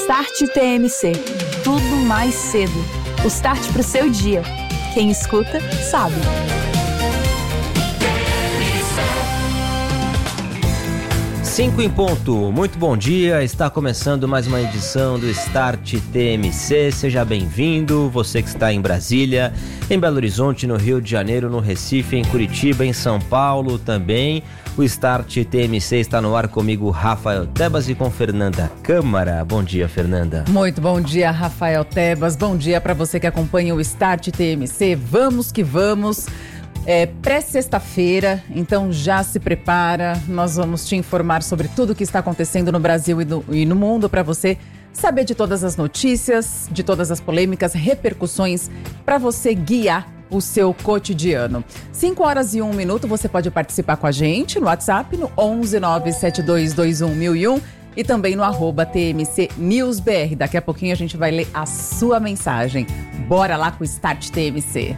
Start TMC. Tudo mais cedo. O start para o seu dia. Quem escuta, sabe. Cinco em ponto. Muito bom dia. Está começando mais uma edição do Start TMC. Seja bem-vindo. Você que está em Brasília, em Belo Horizonte, no Rio de Janeiro, no Recife, em Curitiba, em São Paulo também. O Start TMC está no ar comigo, Rafael Tebas, e com Fernanda Câmara. Bom dia, Fernanda. Muito bom dia, Rafael Tebas. Bom dia para você que acompanha o Start TMC. Vamos que vamos. Pré-sexta-feira, então já se prepara. Nós vamos te informar sobre tudo o que está acontecendo no Brasil e no mundo para você saber de todas as notícias, de todas as polêmicas, repercussões, para você guiar o seu cotidiano. 5h01, você pode participar com a gente no WhatsApp, no 11 97221 1001 e também no @TMC NewsBR. Daqui a pouquinho a gente vai ler a sua mensagem. Bora lá com o Start TMC.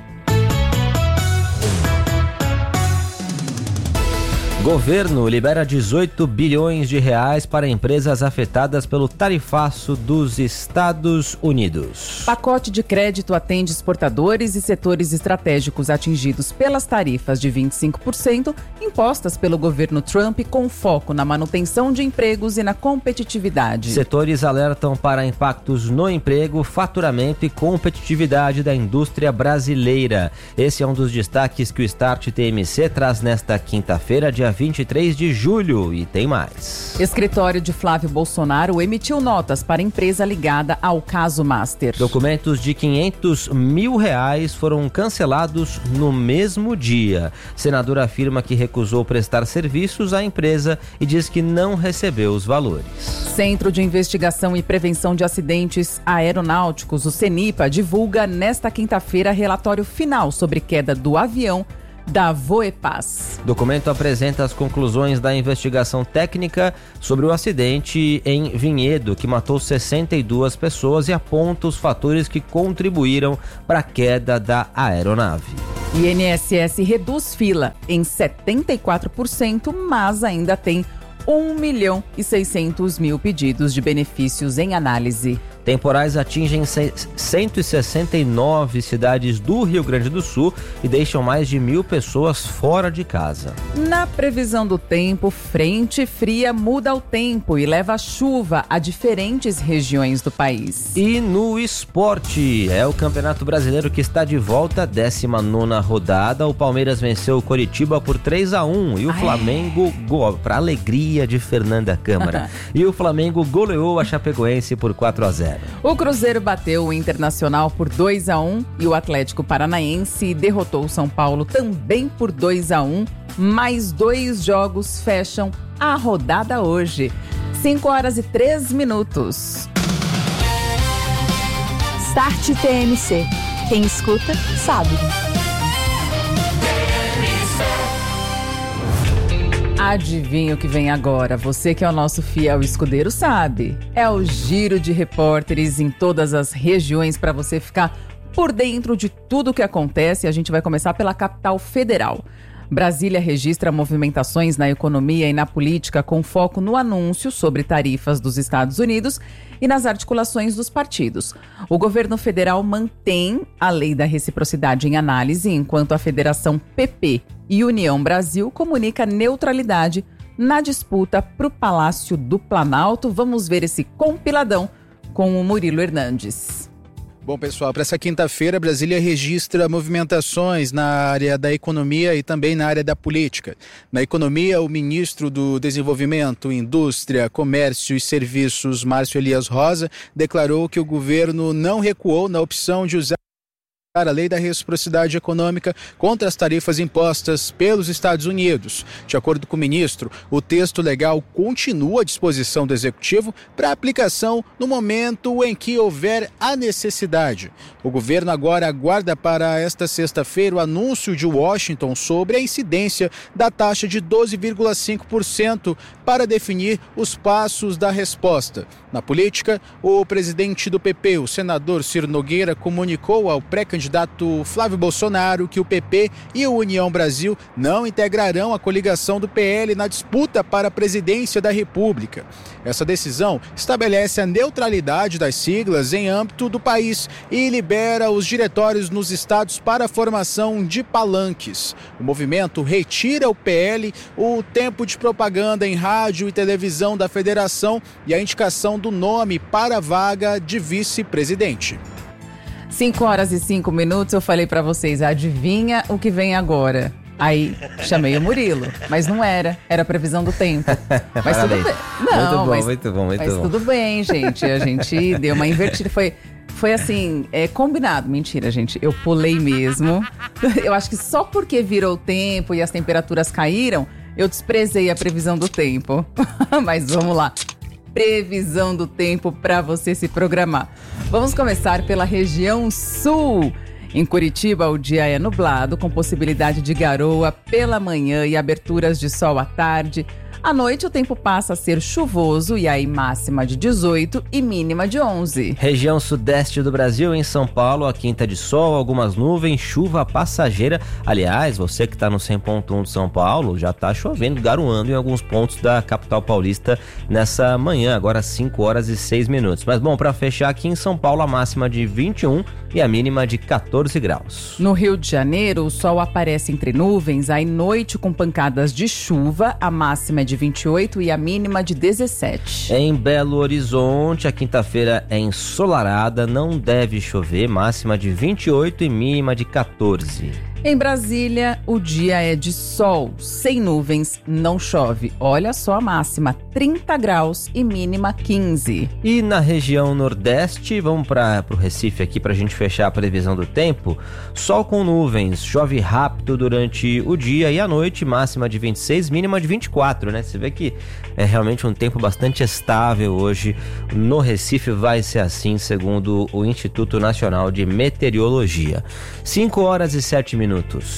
Governo libera 18 bilhões de reais para empresas afetadas pelo tarifaço dos Estados Unidos. Pacote de crédito atende exportadores e setores estratégicos atingidos pelas tarifas de 25% impostas pelo governo Trump, com foco na manutenção de empregos e na competitividade. Setores alertam para impactos no emprego, faturamento e competitividade da indústria brasileira. Esse é um dos destaques que o Start TMC traz nesta quinta-feira, dia 23 de julho, e tem mais. Escritório de Flávio Bolsonaro emitiu notas para empresa ligada ao caso Master. Documentos de R$500 mil foram cancelados no mesmo dia. Senador afirma que recusou prestar serviços à empresa e diz que não recebeu os valores. Centro de Investigação e Prevenção de Acidentes Aeronáuticos, o CENIPA, divulga nesta quinta-feira relatório final sobre queda do avião da Voepaz. Documento apresenta as conclusões da investigação técnica sobre o acidente em Vinhedo, que matou 62 pessoas, e aponta os fatores que contribuíram para a queda da aeronave. INSS reduz fila em 74%, mas ainda tem 1.600.000 pedidos de benefícios em análise. Temporais atingem 169 cidades do Rio Grande do Sul e deixam mais de 1.000 pessoas fora de casa. Na previsão do tempo, frente fria muda o tempo e leva chuva a diferentes regiões do país. E no esporte, é o Campeonato Brasileiro que está de volta, 19ª rodada. O Palmeiras venceu o Coritiba por 3-1 e o Flamengo, para alegria de Fernanda Câmara, e o Flamengo goleou a Chapecoense por 4-0. O Cruzeiro bateu o Internacional por 2-1 e o Atlético Paranaense derrotou o São Paulo também por 2-1. Mais 2 jogos fecham a rodada hoje. 5h03. Start TMC. Quem escuta, sabe. Adivinha o que vem agora? Você que é o nosso fiel escudeiro sabe. É o giro de repórteres em todas as regiões para você ficar por dentro de tudo o que acontece. A gente vai começar pela capital federal. Brasília registra movimentações na economia e na política com foco no anúncio sobre tarifas dos Estados Unidos e nas articulações dos partidos. O governo federal mantém a lei da reciprocidade em análise, enquanto a Federação PP e União Brasil comunica neutralidade na disputa para o Palácio do Planalto. Vamos ver esse compiladão com o Murilo Hernandes. Bom, pessoal, para essa quinta-feira, Brasília registra movimentações na área da economia e também na área da política. Na economia, o ministro do Desenvolvimento, Indústria, Comércio e Serviços, Márcio Elias Rosa, declarou que o governo não recuou na opção de usar a lei da reciprocidade econômica contra as tarifas impostas pelos Estados Unidos. De acordo com o ministro, o texto legal continua à disposição do Executivo para aplicação no momento em que houver a necessidade. O governo agora aguarda para esta sexta-feira o anúncio de Washington sobre a incidência da taxa de 12,5% para definir os passos da resposta. Na política, o presidente do PP, o senador Ciro Nogueira, comunicou ao pré-candidato candidato Flávio Bolsonaro que o PP e o União Brasil não integrarão a coligação do PL na disputa para a presidência da República. Essa decisão estabelece a neutralidade das siglas em âmbito do país e libera os diretórios nos estados para a formação de palanques. O movimento retira o PL o tempo de propaganda em rádio e televisão da federação e a indicação do nome para a vaga de vice-presidente. 5h05, eu falei pra vocês, adivinha o que vem agora? Aí chamei o Murilo, mas não era a previsão do tempo. Mas tudo bem. Não, muito bom. Tudo bem, gente. A gente deu uma invertida. Foi assim, combinado. Mentira, gente. Eu pulei mesmo. Eu acho que só porque virou o tempo e as temperaturas caíram, eu desprezei a previsão do tempo. Mas vamos lá. Previsão do tempo para você se programar. Vamos começar pela região sul. Em Curitiba, o dia é nublado, com possibilidade de garoa pela manhã e aberturas de sol à tarde. À noite, o tempo passa a ser chuvoso e aí máxima de 18 e mínima de 11. Região sudeste do Brasil, em São Paulo, a quinta de sol, algumas nuvens, chuva passageira. Aliás, você que está no 100.1 de São Paulo, já está chovendo, garoando em alguns pontos da capital paulista nessa manhã, agora 5h06. Mas bom, para fechar aqui em São Paulo, a máxima de 21 e a mínima de 14 graus. No Rio de Janeiro, o sol aparece entre nuvens, aí noite com pancadas de chuva, a máxima é de 28 e a mínima de 17. Em Belo Horizonte, a quinta-feira é ensolarada, não deve chover, máxima de 28 e mínima de 14. Em Brasília, o dia é de sol, sem nuvens, não chove. Olha só a máxima, 30 graus e mínima 15. E na região nordeste, vamos para o Recife aqui para a gente fechar a previsão do tempo. Sol com nuvens, chove rápido durante o dia e a noite, máxima de 26, mínima de 24, né? Você vê que é realmente um tempo bastante estável hoje. No Recife vai ser assim, segundo o Instituto Nacional de Meteorologia. 5h07.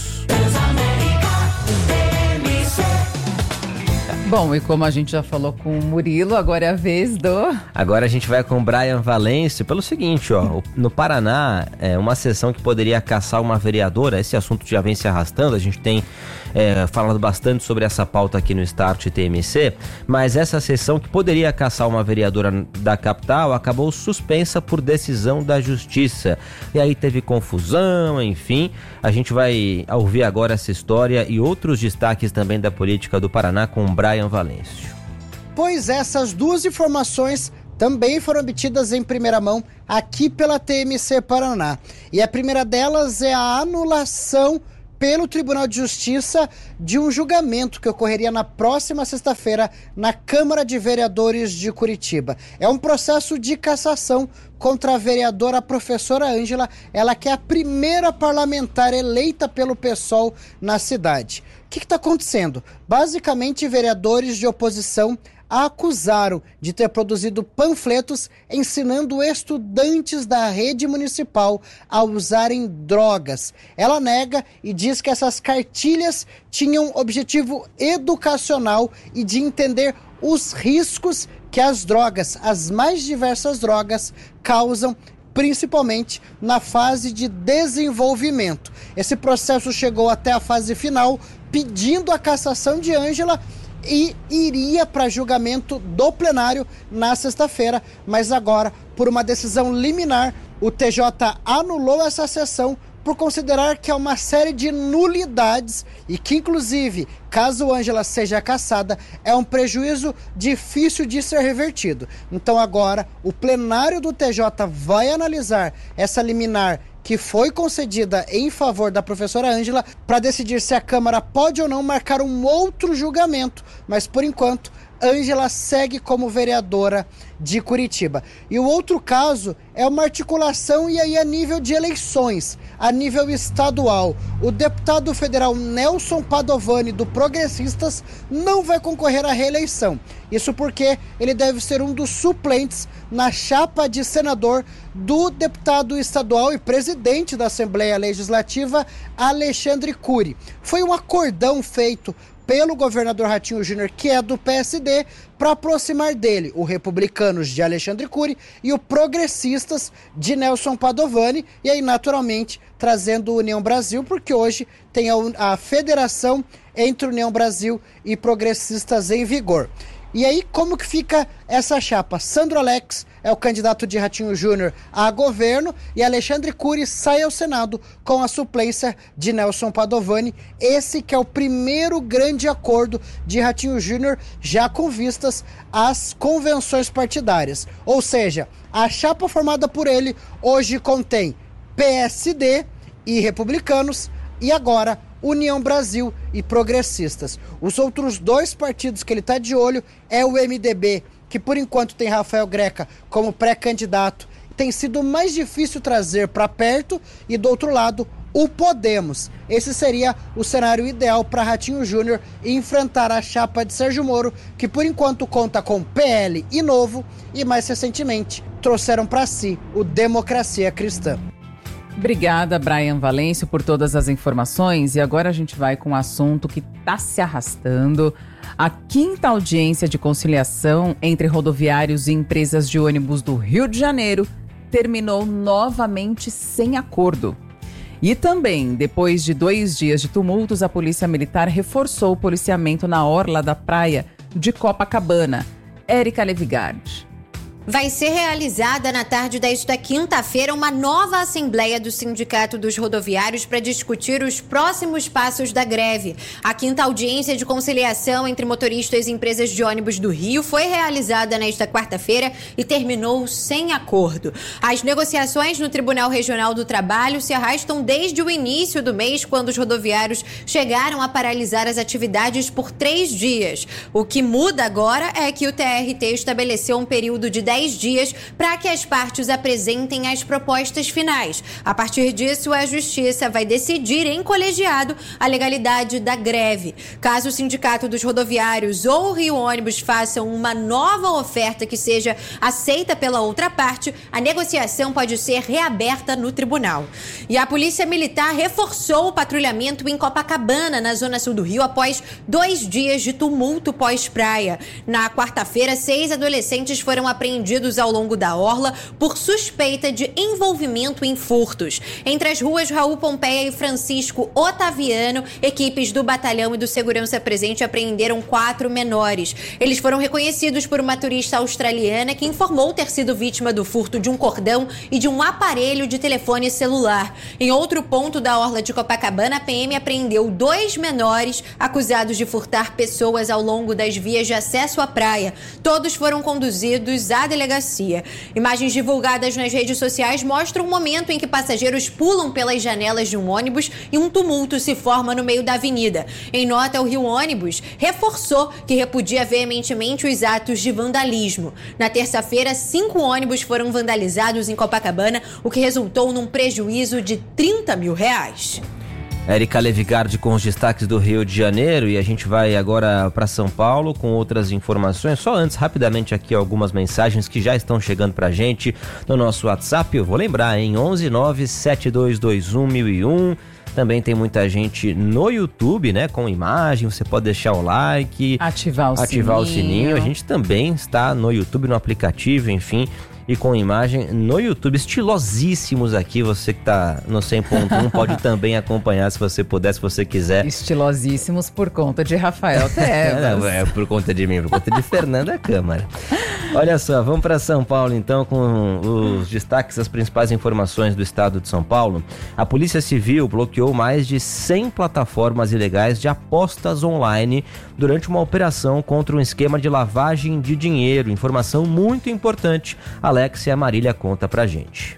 Bom, e como a gente já falou com o Murilo, agora é a vez do... Agora a gente vai com o Brian Valêncio pelo seguinte, ó, no Paraná, uma sessão que poderia caçar uma vereadora, esse assunto já vem se arrastando, a gente tem falado bastante sobre essa pauta aqui no Start TMC, mas essa sessão que poderia caçar uma vereadora da capital acabou suspensa por decisão da Justiça. E aí teve confusão, enfim, a gente vai ouvir agora essa história e outros destaques também da política do Paraná com o Brian Valêncio. Pois essas duas informações também foram obtidas em primeira mão aqui pela TMC Paraná. E a primeira delas é a anulação pelo Tribunal de Justiça de um julgamento que ocorreria na próxima sexta-feira na Câmara de Vereadores de Curitiba. É um processo de cassação contra a vereadora professora Ângela, ela que é a primeira parlamentar eleita pelo PSOL na cidade. O que está acontecendo? Basicamente, vereadores de oposição a acusaram de ter produzido panfletos ensinando estudantes da rede municipal a usarem drogas. Ela nega e diz que essas cartilhas tinham objetivo educacional e de entender os riscos que as drogas, as mais diversas drogas, causam, principalmente na fase de desenvolvimento. Esse processo chegou até a fase final, pedindo a cassação de Ângela e iria para julgamento do plenário na sexta-feira, mas agora, por uma decisão liminar, o TJ anulou essa sessão por considerar que é uma série de nulidades e que, inclusive, caso Ângela seja cassada, é um prejuízo difícil de ser revertido. Então agora, o plenário do TJ vai analisar essa liminar que foi concedida em favor da professora Ângela para decidir se a Câmara pode ou não marcar um outro julgamento, mas por enquanto Ângela segue como vereadora de Curitiba. E o outro caso é uma articulação e aí a nível de eleições, a nível estadual. O deputado federal Nelson Padovani, do Progressistas, não vai concorrer à reeleição. Isso porque ele deve ser um dos suplentes na chapa de senador do deputado estadual e presidente da Assembleia Legislativa, Alexandre Cury. Foi um acordão feito pelo governador Ratinho Júnior, que é do PSD, para aproximar dele o Republicanos de Alexandre Cury e o Progressistas de Nelson Padovani, e aí naturalmente trazendo União Brasil, porque hoje tem a federação entre União Brasil e Progressistas em vigor. E aí, como que fica essa chapa? Sandro Alex é o candidato de Ratinho Júnior a governo e Alexandre Cury sai ao Senado com a suplência de Nelson Padovani. Esse que é o primeiro grande acordo de Ratinho Júnior, já com vistas às convenções partidárias. Ou seja, a chapa formada por ele hoje contém PSD e Republicanos e agora União Brasil e Progressistas. Os outros dois partidos que ele está de olho é o MDB, que por enquanto tem Rafael Greca como pré-candidato. Tem sido mais difícil trazer para perto, e do outro lado, o Podemos. Esse seria o cenário ideal para Ratinho Júnior enfrentar a chapa de Sérgio Moro, que por enquanto conta com PL e Novo, e mais recentemente trouxeram para si o Democracia Cristã. Obrigada, Brian Valêncio, por todas as informações. E agora a gente vai com um assunto que está se arrastando. A 5ª audiência de conciliação entre rodoviários e empresas de ônibus do Rio de Janeiro terminou novamente sem acordo. E também, depois de 2 dias de tumultos, a Polícia Militar reforçou o policiamento na orla da praia de Copacabana. Érica Levigardi. Vai ser realizada na tarde desta quinta-feira uma nova assembleia do Sindicato dos Rodoviários para discutir os próximos passos da greve. A 5ª audiência de conciliação entre motoristas e empresas de ônibus do Rio foi realizada nesta quarta-feira e terminou sem acordo. As negociações no Tribunal Regional do Trabalho se arrastam desde o início do mês, quando os rodoviários chegaram a paralisar as atividades por 3 dias. O que muda agora é que o TRT estabeleceu um período de 10 dias para que as partes apresentem as propostas finais. A partir disso, a Justiça vai decidir em colegiado a legalidade da greve. Caso o Sindicato dos Rodoviários ou o Rio Ônibus façam uma nova oferta que seja aceita pela outra parte, a negociação pode ser reaberta no tribunal. E a Polícia Militar reforçou o patrulhamento em Copacabana, na zona sul do Rio, após 2 dias de tumulto pós-praia. Na quarta-feira, 6 adolescentes foram apreendidos ao longo da orla por suspeita de envolvimento em furtos. Entre as ruas Raul Pompeia e Francisco Otaviano, equipes do batalhão e do segurança presente apreenderam 4 menores. Eles foram reconhecidos por uma turista australiana que informou ter sido vítima do furto de um cordão e de um aparelho de telefone celular. Em outro ponto da orla de Copacabana, a PM apreendeu 2 menores acusados de furtar pessoas ao longo das vias de acesso à praia. Todos foram conduzidos à delegacia. Imagens divulgadas nas redes sociais mostram um momento em que passageiros pulam pelas janelas de um ônibus e um tumulto se forma no meio da avenida. Em nota, o Rio Ônibus reforçou que repudia veementemente os atos de vandalismo. Na terça-feira, 5 ônibus foram vandalizados em Copacabana, o que resultou num prejuízo de R$30 mil. Érica Levigardi com os destaques do Rio de Janeiro, e a gente vai agora para São Paulo com outras informações. Só antes, rapidamente aqui algumas mensagens que já estão chegando pra gente no nosso WhatsApp. Eu vou lembrar, hein? 11972211001. Também tem muita gente no YouTube, né? Com imagem, você pode deixar o like, ativar o sininho. A gente também está no YouTube, no aplicativo, enfim, e com imagem no YouTube, estilosíssimos aqui. Você que tá no 100.1 pode também acompanhar, se você puder, se você quiser. Estilosíssimos por conta de Rafael Tebas. Não, é por conta de mim, por conta de Fernanda Câmara. Olha só, vamos para São Paulo então com os destaques, as principais informações do estado de São Paulo. A Polícia Civil bloqueou mais de 100 plataformas ilegais de apostas online durante uma operação contra um esquema de lavagem de dinheiro. Informação muito importante. Alex e a Marília conta pra gente.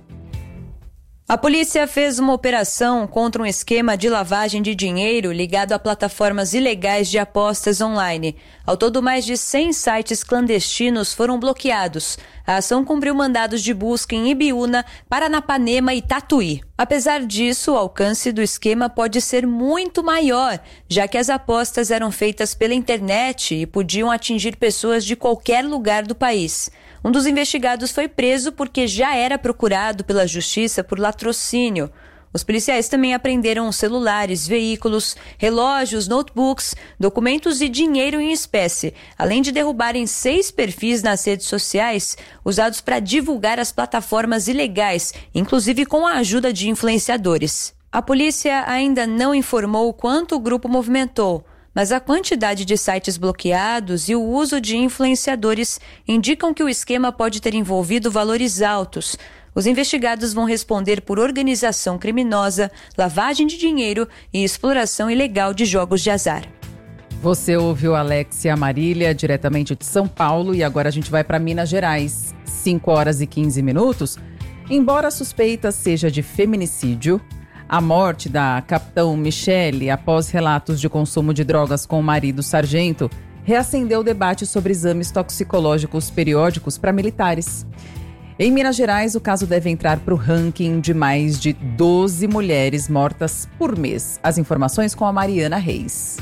A polícia fez uma operação contra um esquema de lavagem de dinheiro ligado a plataformas ilegais de apostas online. Ao todo, mais de 100 sites clandestinos foram bloqueados. A ação cumpriu mandados de busca em Ibiúna, Paranapanema e Tatuí. Apesar disso, o alcance do esquema pode ser muito maior, já que as apostas eram feitas pela internet e podiam atingir pessoas de qualquer lugar do país. Um dos investigados foi preso porque já era procurado pela justiça por latrocínio. Os policiais também apreenderam celulares, veículos, relógios, notebooks, documentos e dinheiro em espécie, além de derrubarem 6 perfis nas redes sociais usados para divulgar as plataformas ilegais, inclusive com a ajuda de influenciadores. A polícia ainda não informou quanto o grupo movimentou, mas a quantidade de sites bloqueados e o uso de influenciadores indicam que o esquema pode ter envolvido valores altos. Os investigados vão responder por organização criminosa, lavagem de dinheiro e exploração ilegal de jogos de azar. Você ouviu Alexia Marília, diretamente de São Paulo, e agora a gente vai para Minas Gerais. 5 horas e 15 minutos. Embora a suspeita seja de feminicídio, a morte da capitão Michele, após relatos de consumo de drogas com o marido sargento, reacendeu o debate sobre exames toxicológicos periódicos para militares. Em Minas Gerais, o caso deve entrar para o ranking de mais de 12 mulheres mortas por mês. As informações com a Mariana Reis.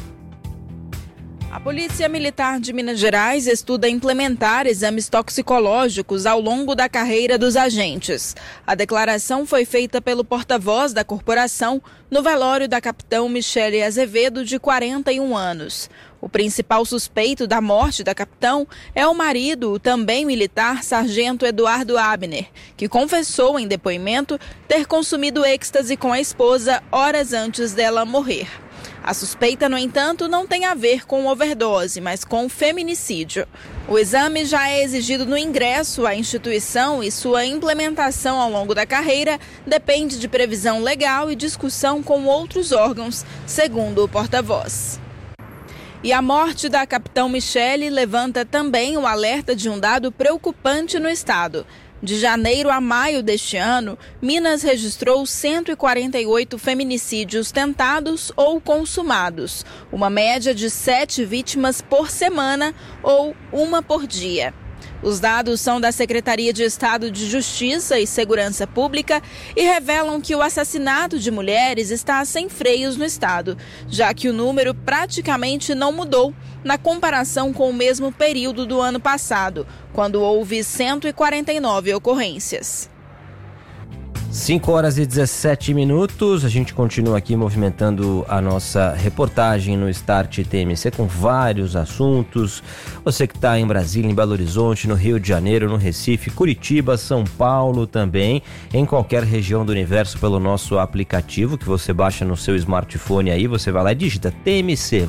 A Polícia Militar de Minas Gerais estuda implementar exames toxicológicos ao longo da carreira dos agentes. A declaração foi feita pelo porta-voz da corporação no velório da capitão Michele Azevedo, de 41 anos. O principal suspeito da morte da capitão é o marido, o também militar, sargento Eduardo Abner, que confessou em depoimento ter consumido êxtase com a esposa horas antes dela morrer. A suspeita, no entanto, não tem a ver com overdose, mas com feminicídio. O exame já é exigido no ingresso à instituição e sua implementação ao longo da carreira depende de previsão legal e discussão com outros órgãos, segundo o porta-voz. E a morte da capitão Michele levanta também o alerta de um dado preocupante no estado. De janeiro a maio deste ano, Minas registrou 148 feminicídios tentados ou consumados, uma média de 7 vítimas por semana ou 1 por dia. Os dados são da Secretaria de Estado de Justiça e Segurança Pública e revelam que o assassinato de mulheres está sem freios no estado, já que o número praticamente não mudou na comparação com o mesmo período do ano passado, quando houve 149 ocorrências. 5 horas e 17 minutos, a gente continua aqui movimentando a nossa reportagem no Start TMC com vários assuntos. Você que está em Brasília, em Belo Horizonte, no Rio de Janeiro, no Recife, Curitiba, São Paulo também, em qualquer região do universo pelo nosso aplicativo que você baixa no seu smartphone aí, você vai lá e digita TMC.